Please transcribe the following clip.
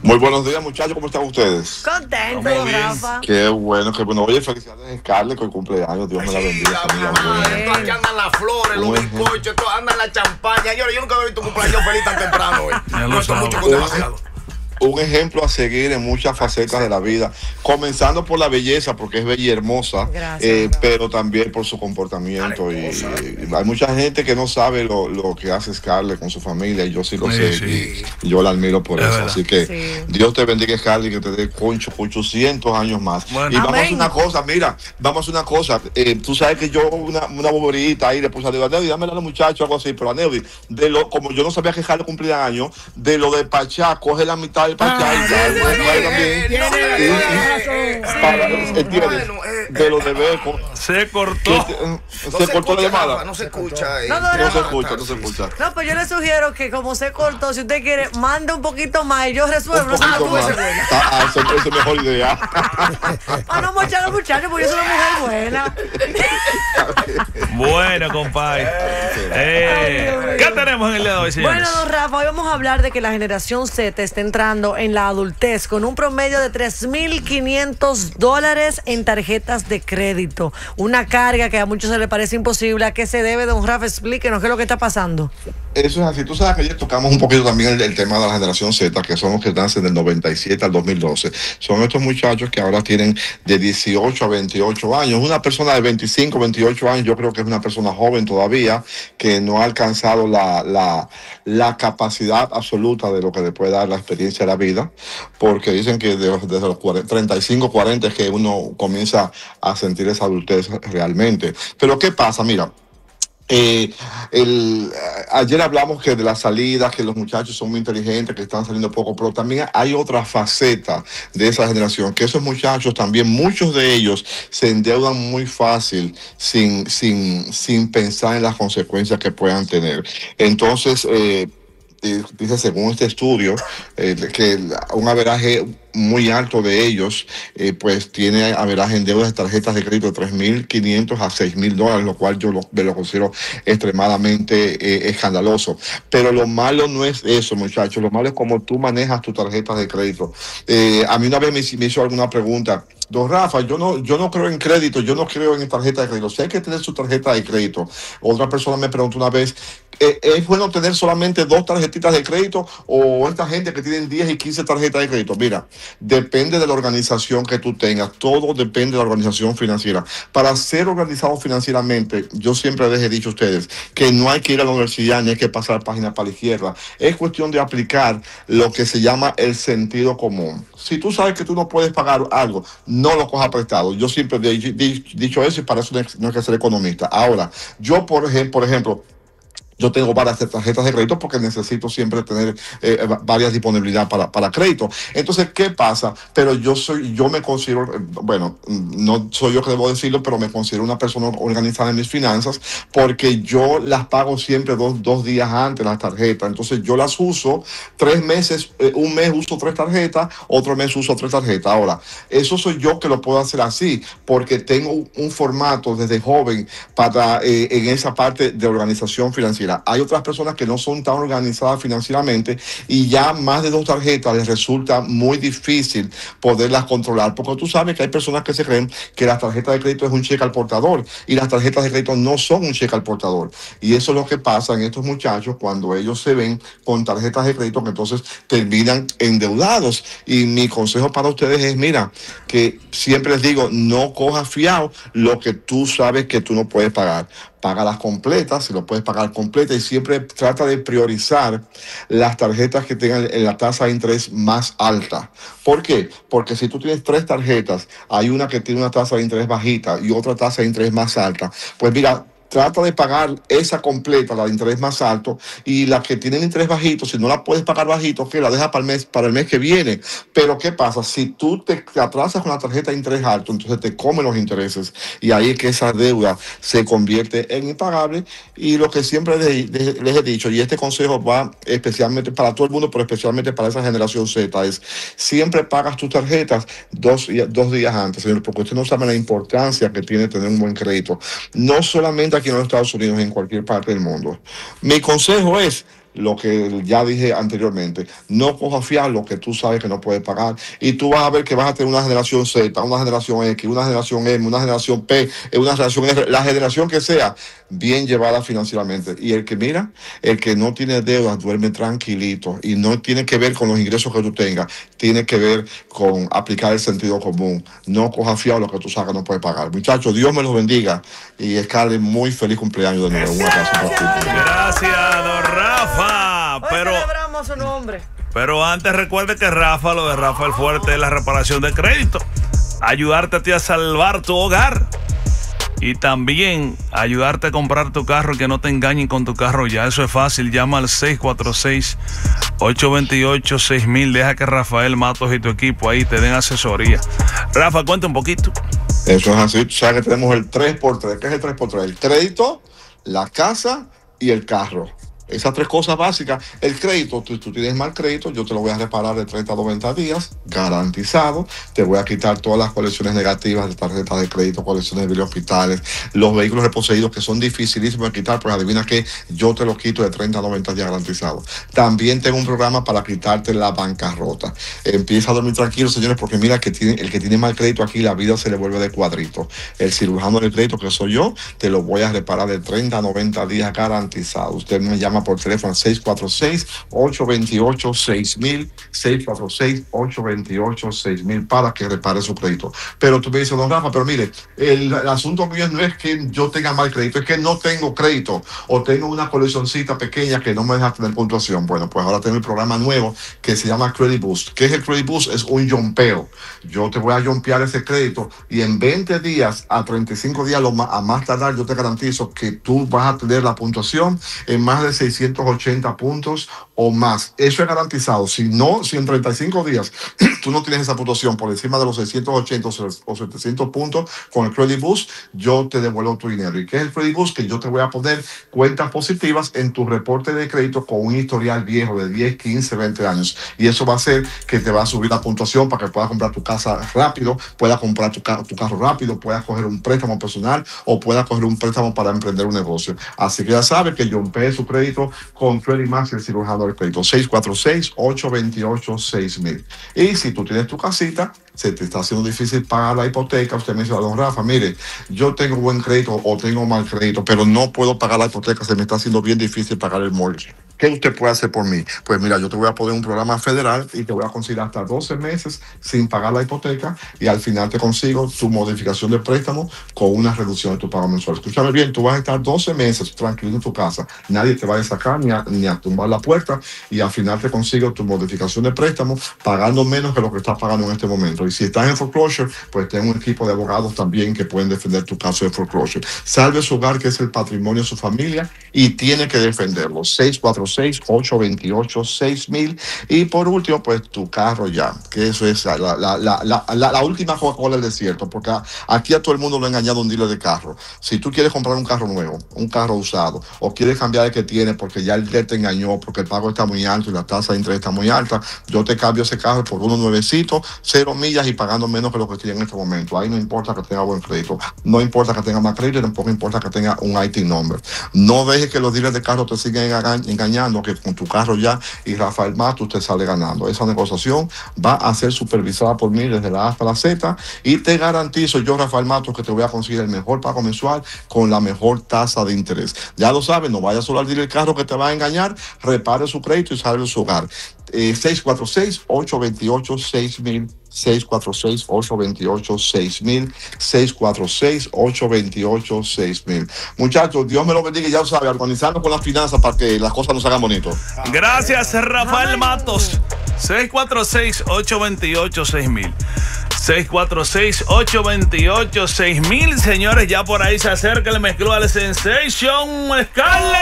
Muy buenos días, muchachos, ¿cómo están ustedes? Contento, Rafa. Qué bueno, qué bueno. Oye, felicidades a Scarlett con el cumpleaños. Dios me la bendiga. Aquí andan las flores, los bizcochos, andan la champaña. Yo nunca había visto un cumpleaños feliz tan temprano hoy. No estoy mucho con demasiado. Un ejemplo a seguir en muchas facetas de la vida, comenzando por la belleza, porque es bella y hermosa, pero también por su comportamiento. Y hay mucha gente que no sabe lo que hace Scarlett con su familia, y yo sí lo sé, y yo la admiro por eso. Así que Dios te bendiga, Scarlett, que te dé concho por 800 años más. Bueno, y vamos a hacer una cosa, mira, vamos a hacer una cosa. Tú sabes que yo, una boberita ahí, después a Neudi, dámela a los muchachos, algo así, pero a Neudi, como yo no sabía que Scarlett cumplía años, de lo de Pachá, coge la mitad de lo de Beco se cortó la llamada. No se escucha. No se escucha. No, pues yo le sugiero que como se cortó, si usted quiere, mande un poquito más y yo resuelvo. Esa es mejor idea. No mochar a los muchachos, porque yo soy una mujer buena. Bueno, compadre. ¿Qué tenemos en el día de hoy, señores? Bueno, don Rafa, hoy vamos a hablar de que la generación Z está entrando en la adultez con un promedio de $3,500 en tarjetas de crédito. Una carga que a muchos se les parece imposible. ¿A qué se debe, don Rafa? Explíquenos qué es lo que está pasando. Eso es así. Tú sabes que ayer tocamos un poquito también el tema de la generación Z, que son los que nacen del 97 al 2012. Son estos muchachos que ahora tienen de 18 a 28 años. Una persona de 25, 28 años, yo creo que es una persona joven todavía, que no ha alcanzado la capacidad absoluta de lo que le puede dar la experiencia de la vida, porque dicen que desde los 35, 40 es que uno comienza a sentir esa adultez realmente. Pero ¿qué pasa? Mira, ayer hablamos que de las salidas, que los muchachos son muy inteligentes, que están saliendo poco, pero también hay otra faceta de esa generación, que esos muchachos también, muchos de ellos se endeudan muy fácil sin pensar en las consecuencias que puedan tener. Entonces, dice según este estudio que un averaje muy alto de ellos pues tiene averaje en deudas de tarjetas de crédito de $3,500 a $6,000, lo cual yo lo considero extremadamente escandaloso. Pero lo malo no es eso, muchachos, lo malo es cómo tú manejas tus tarjetas de crédito. A mí una vez me hizo alguna pregunta: don Rafa, yo no creo en crédito, yo no creo en tarjeta de crédito. Si hay que tener su tarjeta de crédito. Otra persona me preguntó una vez: ¿es bueno tener solamente 2 tarjetitas de crédito o esta gente que tienen 10 y 15 tarjetas de crédito? Mira, depende de la organización que tú tengas. Todo depende de la organización financiera. Para ser organizado financieramente, yo siempre les he dicho a ustedes que no hay que ir a la universidad ni hay que pasar páginas para la izquierda. Es cuestión de aplicar lo que se llama el sentido común. Si tú sabes que tú no puedes pagar algo, no lo cojas prestado. Yo siempre he dicho eso, y para eso no hay que ser economista. Ahora, yo por ejemplo, yo tengo varias tarjetas de crédito porque necesito siempre tener varias disponibilidad para crédito. Entonces, ¿qué pasa? Pero yo me considero, bueno, no soy yo que debo decirlo, pero me considero una persona organizada en mis finanzas, porque yo las pago siempre dos días antes las tarjetas. Entonces, yo las uso 3 meses, un mes uso 3 tarjetas, otro mes uso 3 tarjetas. Ahora, eso soy yo que lo puedo hacer así, porque tengo un formato desde joven para en esa parte de organización financiera. Hay otras personas que no son tan organizadas financieramente y ya más de 2 tarjetas les resulta muy difícil poderlas controlar, porque tú sabes que hay personas que se creen que las tarjetas de crédito es un cheque al portador, y las tarjetas de crédito no son un cheque al portador. Y eso es lo que pasa en estos muchachos cuando ellos se ven con tarjetas de crédito, que entonces terminan endeudados. Y mi consejo para ustedes es, mira, que siempre les digo, no cojas fiado lo que tú sabes que tú no puedes pagar. Págalas completas, si lo puedes pagar completa, y siempre trata de priorizar las tarjetas que tengan la tasa de interés más alta. ¿Por qué? Porque si tú tienes 3 tarjetas, hay una que tiene una tasa de interés bajita y otra tasa de interés más alta, pues mira, trata de pagar esa completa, la de interés más alto, y la que tiene el interés bajito, si no la puedes pagar bajito, que la deja para el mes que viene. Pero ¿qué pasa? Si tú te atrasas con la tarjeta de interés alto, entonces te comen los intereses, y ahí es que esa deuda se convierte en impagable. Y lo que siempre les he dicho, y este consejo va especialmente para todo el mundo, pero especialmente para esa generación Z, es: siempre pagas tus tarjetas 2 días antes, señor, porque usted no sabe la importancia que tiene tener un buen crédito. No solamente aquí en los Estados Unidos, en cualquier parte del mundo. Mi consejo es: lo que ya dije anteriormente. No cojas fiar lo que tú sabes que no puedes pagar. Y tú vas a ver que vas a tener una generación Z, una generación X, una generación M, una generación P, una generación R, la generación que sea, bien llevada financieramente. Y el que no tiene deudas duerme tranquilito. Y no tiene que ver con los ingresos que tú tengas, tiene que ver con aplicar el sentido común. No cojas fiar lo que tú sabes que no puedes pagar. Muchachos, Dios me los bendiga. Y Scarlett, muy feliz cumpleaños de nuevo. Gracias, don Rafa. Hoy celebramos su nombre. Pero antes recuerde que Rafa, lo de Rafa el Fuerte es la reparación de crédito. Ayudarte a ti a salvar tu hogar. Y también ayudarte a comprar tu carro y que no te engañen con tu carro ya. Eso es fácil. Llama al 646-828-6000. Deja que Rafael Matos y tu equipo ahí te den asesoría. Rafa, cuenta un poquito. Eso es así. Tú sabes que tenemos el 3x3. ¿Qué es el 3x3? El crédito, la casa y el carro. Esas tres cosas básicas. El crédito, tú tienes mal crédito, yo te lo voy a reparar de 30 a 90 días, garantizado. Te voy a quitar todas las colecciones negativas de tarjetas de crédito, colecciones de hospitales, los vehículos reposeídos que son dificilísimos de quitar, pues adivina que yo te los quito de 30 a 90 días garantizado. También tengo un programa para quitarte la bancarrota. Empieza a dormir tranquilo, señores, porque mira que el que tiene mal crédito aquí, la vida se le vuelve de cuadrito. El cirujano del crédito, que soy yo, te lo voy a reparar de 30 a 90 días garantizado. Usted me llama por teléfono 646-828-6000, 646-828-6000 para que repare su crédito. Pero tú me dices, don Rafa, pero mire, el asunto mío no es que yo tenga mal crédito, es que no tengo crédito o tengo una coleccioncita pequeña que no me deja tener puntuación. Bueno, pues ahora tengo el programa nuevo que se llama Credit Boost. ¿Qué es el Credit Boost? Es un yompeo. Yo te voy a yompear ese crédito y en 20 días a 35 días a más tardar yo te garantizo que tú vas a tener la puntuación en más de 680 puntos o más. Eso es garantizado. Si en 35 días tú no tienes esa puntuación por encima de los 680 o 700 puntos con el Credit Boost, yo te devuelvo tu dinero. ¿Y qué es el Credit Boost? Que yo te voy a poner cuentas positivas en tu reporte de crédito con un historial viejo de 10, 15, 20 años. Y eso va a hacer que te va a subir la puntuación para que puedas comprar tu casa rápido, puedas comprar tu carro rápido, puedas coger un préstamo personal o puedas coger un préstamo para emprender un negocio. Así que ya sabes que yompee su crédito con Credit Max, el cirujano del crédito. 646-828-6000. Y si tú tienes tu casita, se te está haciendo difícil pagar la hipoteca, usted me dice, don Rafa, mire, yo tengo buen crédito o tengo mal crédito, pero no puedo pagar la hipoteca, se me está haciendo bien difícil pagar el mortgage. ¿Qué usted puede hacer por mí? Pues mira, yo te voy a poner un programa federal y te voy a conseguir hasta 12 meses sin pagar la hipoteca y al final te consigo tu modificación de préstamo con una reducción de tu pago mensual. Escúchame bien, tú vas a estar 12 meses tranquilo en tu casa, nadie te va a sacar ni a tumbar la puerta y al final te consigo tu modificación de préstamo pagando menos que lo que estás pagando en este momento. Y si estás en foreclosure, pues tengo un equipo de abogados también que pueden defender tu caso de foreclosure. Salve su hogar, que es el patrimonio de su familia y tiene que defenderlo. 646-828-6000. Y por último, pues tu carro ya, que eso es la última Coca-Cola del desierto, porque aquí a todo el mundo lo ha engañado un dealer de carro. Si tú quieres comprar un carro nuevo, un carro usado, o quieres cambiar el que tienes porque ya el dealer te engañó, porque el pago está muy alto y la tasa de interés está muy alta, yo te cambio ese carro por uno nuevecito, 0 millas y pagando menos que lo que estoy en este momento. Ahí no importa que tenga buen crédito, no importa que tenga más crédito, tampoco importa que tenga un IT number. No dejes que los dealers de carro te sigan engañando, que con tu carro ya y Rafael Matos te sale ganando. Esa negociación va a ser supervisada por mí desde la A hasta la Z y te garantizo yo, Rafael Matos, que te voy a conseguir el mejor pago mensual con la mejor tasa de interés. Ya lo sabes, no vayas solo al dealer de carro que te va a engañar, repare su crédito y salve su hogar. 646-828-6000, 646-828-6000, 646-828-6000. Muchachos, Dios me lo bendiga y ya lo sabe, organizando con las finanzas para que las cosas nos hagan bonito. Gracias, Rafael Matos. 646-828-6000. 646-828-6000. Señores, ya por ahí se acerca el mezcló al Sensation Scarlett.